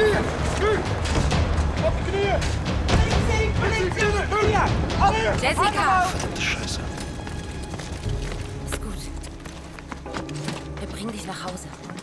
Jessica! Scheiße. Ist gut. Wir bringen dich nach Hause.